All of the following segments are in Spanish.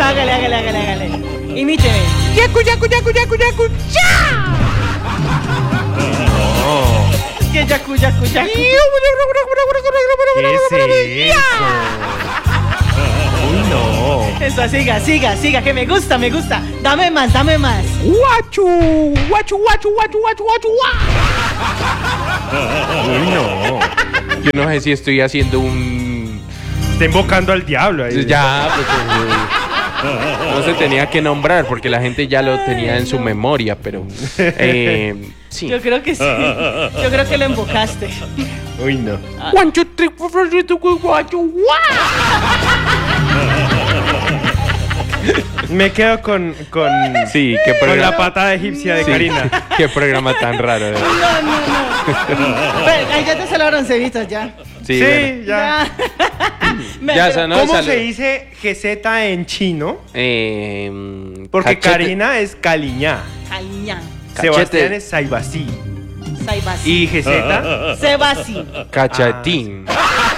hágale. Imíteme. Yaku, ya. Es que yaku. ¿Qué es eso? Uy, no. Eso, siga, que me gusta. Dame más. Guachu. Uy, no. Yo no sé si estoy haciendo un... Está invocando al diablo ahí. Ya, pues, no se tenía que nombrar porque la gente ya lo tenía en su memoria, pero... sí. Yo creo que sí. Yo creo que lo invocaste. Uy, no. One, two, three, four, five, six, seven, eight, nine, 10. Me quedo con Sí, qué la programa. patada egipcia de Sí, Karina. qué programa tan raro. No. Ahí ya te salvaron cevitas, ya. Sí, Sí, bueno. ya. Ya, no, ¿Cómo salud. se dice GZ en chino? Porque Cachete. Karina es Caliñá. Caliñán. Sebastián es Saibasí. Saibasi. Y GZ, Sebasi. Cachatín.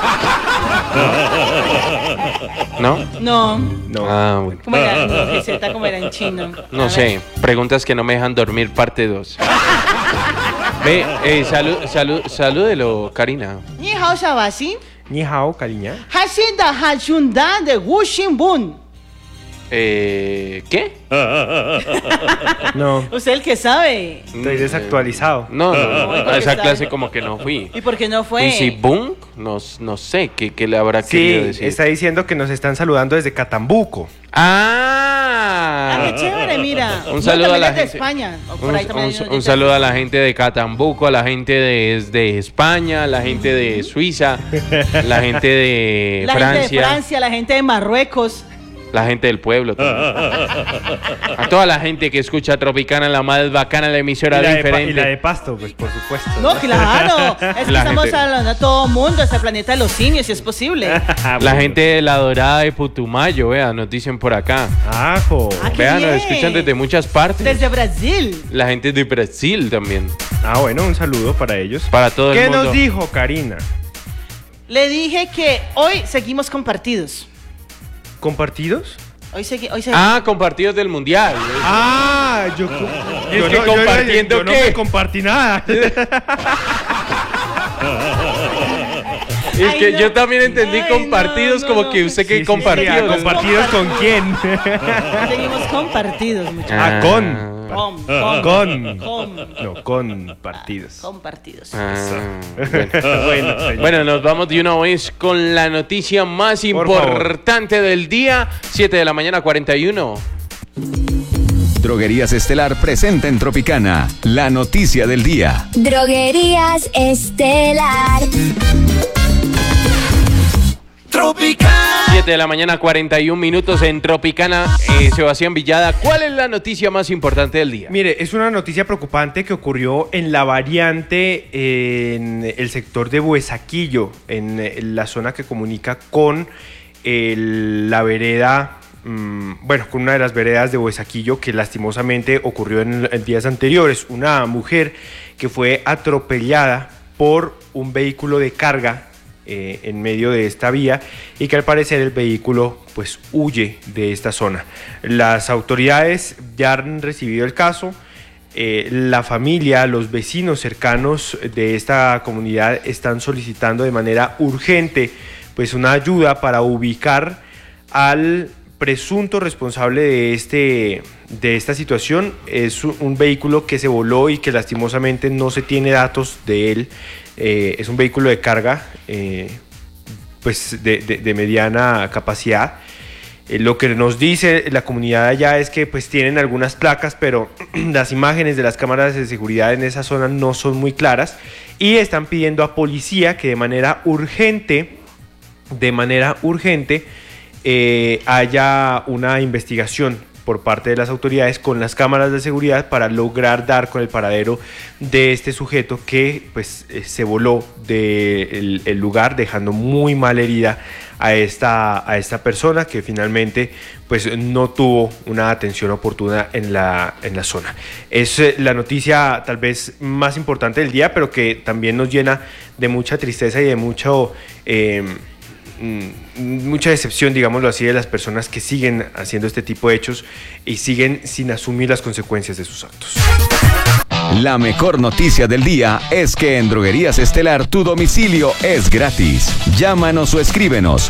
¿No? No. no. Ah, bueno. ¿Cómo era? No, que Z, ¿cómo era en chino? No A sé. Preguntas que no me dejan dormir, parte 2. Ve, salúdelo, Karina. ver. Ni hao Sabasi. Ni hao, Caliñá. Hacienda Hachunda de Wushinbun. ¿Qué? No, Usted el que sabe. estoy desactualizado. No, No, a esa está- clase como que no fui. ¿Y por qué no fue? Y si Bung, no sé qué le habrá querido Sí, decir. está diciendo que nos están saludando desde Catambuco. Ah, qué ¡Ah! chévere, mira. Un saludo No, a la también es gente. de España. O por ahí también hay unos Un de saludo a la gente de Catambuco, a la gente de España, a la gente de Suiza, la gente de la Francia, gente de Francia, la gente de Marruecos. la gente del pueblo también. A toda la gente que escucha Tropicana, la más bacana, la emisora Y la diferente. de Pasto, pues por supuesto. No, claro. Es que La estamos gente- hablando a todo mundo, este planeta de los simios, si es posible. La gente de La Dorada de Putumayo, vea, nos dicen por acá. Ajo. Ah, qué Vean, nos bien. escuchan desde muchas partes. Desde Brasil. La gente de Brasil también. Ah, bueno, un saludo para ellos. Para todo el ¿Qué mundo. nos dijo Karina? Le dije que hoy seguimos compartidos. ¿Compartidos? Hoy seguimos. Ah, compartidos del mundial. Ah, yo ¿Y es que compartiendo yo no qué? me compartí nada. Es Ay, que no. yo también entendí Ay, compartidos no, como no, que no. usted Sí, que sí, compartidos. sí, ¿compartidos con quién? Seguimos compartidos, muchachos. Ah, con. Con. No, con partidos. Compartidos. Bueno, nos vamos de una vez con la noticia más Por favor. importante del día. 7 de la mañana, 41. Droguerías Estelar presenta en Tropicana la noticia del día. Droguerías Estelar. 7 de la mañana, 41 minutos en Tropicana. Sebastián Villada, ¿cuál es la noticia más importante del día? Mire, es una noticia preocupante que ocurrió en la variante en el sector de Buesaquillo, en la zona que comunica con la vereda, con una de las veredas de Buesaquillo que lastimosamente ocurrió en días anteriores. Una mujer que fue atropellada por un vehículo de carga en medio de esta vía y que al parecer el vehículo pues huye de esta zona. Las autoridades ya han recibido el caso. La familia, los vecinos cercanos de esta comunidad están solicitando de manera urgente pues una ayuda para ubicar al presunto responsable de esta situación. Es un vehículo que se voló y que lastimosamente no se tiene datos de él. Es un vehículo de carga pues de mediana capacidad. Lo que nos dice la comunidad allá es que pues tienen algunas placas, pero las imágenes de las cámaras de seguridad en esa zona no son muy claras y están pidiendo a policía que de manera urgente haya una investigación por parte de las autoridades con las cámaras de seguridad para lograr dar con el paradero de este sujeto que pues se voló del lugar, dejando muy mal herida a esta persona que finalmente pues no tuvo una atención oportuna en la zona. Es la noticia tal vez más importante del día, pero que también nos llena de mucha tristeza y de mucho mucha decepción, digámoslo así, de las personas que siguen haciendo este tipo de hechos y siguen sin asumir las consecuencias de sus actos. La mejor noticia del día es que en Droguerías Estelar tu domicilio es gratis. Llámanos o escríbenos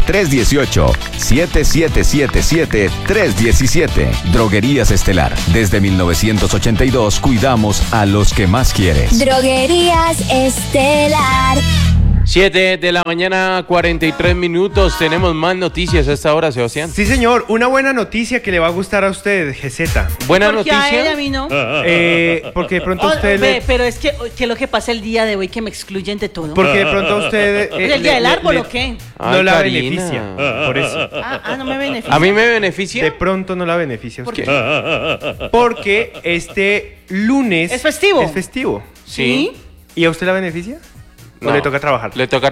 318-7777-317. Droguerías Estelar. Desde 1982 cuidamos a los que más quieres. Droguerías Estelar. 7 de la mañana, 43 minutos. Tenemos más noticias a esta hora, Sebastián. Sí, señor, una buena noticia que le va a gustar a usted, GZ. Buena ¿Por qué a noticia. él, a mí no? Porque de pronto a Oh, usted ve, le... pero es que, ¿qué es lo que pasa el día de hoy que me excluyen de todo? Porque de pronto a usted... ¿Es el día del árbol o qué? No Ay, la Karina. beneficia, por eso. No me beneficia. ¿A mí me beneficia? De pronto no la beneficia a ¿Por usted. qué? Porque este lunes... ¿Es festivo? Es festivo. Sí. ¿Y a usted la beneficia? ¿O No. le toca trabajar? Le toca